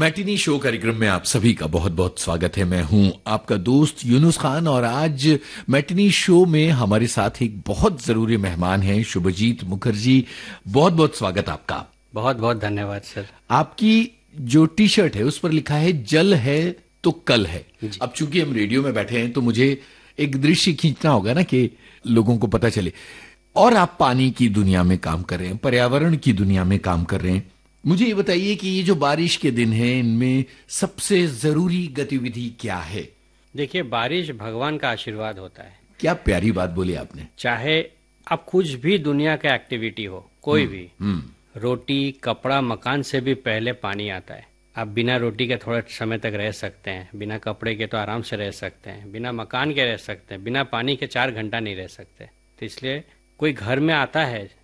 Matinee show कार्यक्रम में आप सभी का बहुत बहुत स्वागत है। मैं हूं आपका दोस्त यूनुस खान और आज मैटिनी शो में हमारे साथ एक बहुत जरूरी मेहमान हैं शुभजीत मुखर्जी। बहुत बहुत स्वागत आपका। बहुत बहुत धन्यवाद सर। आपकी जो टी शर्ट है उस पर लिखा है जल है तो कल है। अब चूंकि हम रेडियो में बैठे हैं तो मुझे एक दृश्य खींचना होगा ना कि लोगों को पता चले। और आप पानी की दुनिया में काम कर रहे हैं, पर्यावरण की दुनिया में काम कर रहे हैं। मुझे ये बताइए कि ये जो बारिश के दिन हैं इनमें सबसे जरूरी गतिविधि क्या है? देखिए, बारिश भगवान का आशीर्वाद होता है। क्या प्यारी बात बोली आपने। चाहे अब कुछ भी दुनिया का एक्टिविटी हो, कोई भी, रोटी कपड़ा मकान से भी पहले पानी आता है। आप बिना रोटी के थोड़े समय तक रह सकते हैं, बिना कपड़े के तो आराम से रह सकते हैं, बिना मकान के रह सकते हैं, बिना पानी के 4 घंटा नहीं रह सकते। तो इसलिए कोई घर में आता है